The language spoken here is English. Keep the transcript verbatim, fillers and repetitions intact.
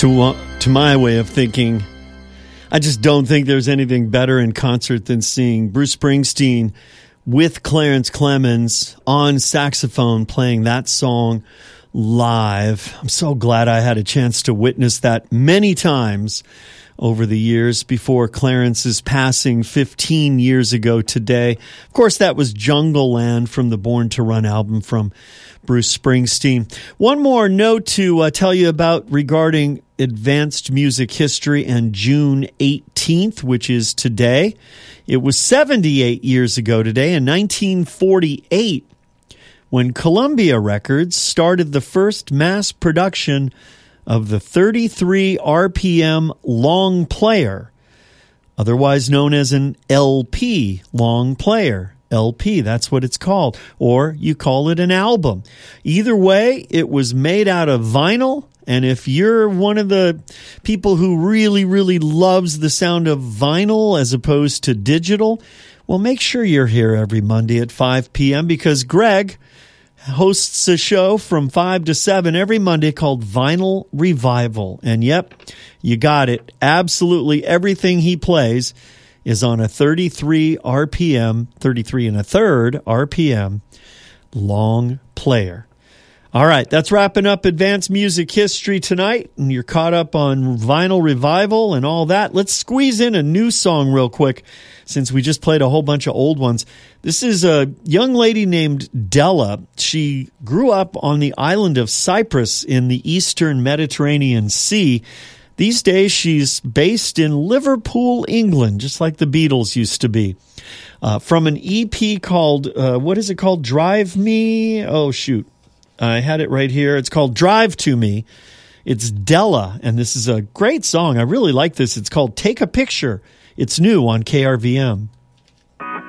To, uh, to my way of thinking, I just don't think there's anything better in concert than seeing Bruce Springsteen with Clarence Clemons on saxophone playing that song live. I'm so glad I had a chance to witness that many times over the years before Clarence's passing fifteen years ago today. Of course, that was Jungle Land from the Born to Run album from Bruce Springsteen. One more note to uh, tell you about regarding advanced music history and June eighteenth, which is today. It was seventy-eight years ago today, in nineteen forty-eight, when Columbia Records started the first mass production of the thirty-three R P M long player, otherwise known as an L P, long player. L P, that's what it's called. Or you call it an album. Either way, it was made out of vinyl. And if you're one of the people who really, really loves the sound of vinyl as opposed to digital, well, make sure you're here every Monday at five p.m. because Greg hosts a show from five to seven every Monday called Vinyl Revival. And yep, you got it. Absolutely everything he plays is on a thirty-three R P M, thirty-three and a third R P M long player. All right, that's wrapping up Advanced Music History tonight, and you're caught up on Vinyl Revival and all that. Let's squeeze in a new song real quick, since we just played a whole bunch of old ones. This is a young lady named Della. She grew up on the island of Cyprus in the eastern Mediterranean Sea. These days, she's based in Liverpool, England, just like the Beatles used to be. Uh, from an E P called, uh, what is it called? Drive Me? Oh, shoot. I had it right here. It's called Drive to Me. It's Della, and this is a great song. I really like this. It's called Take a Picture. It's new on K R V M.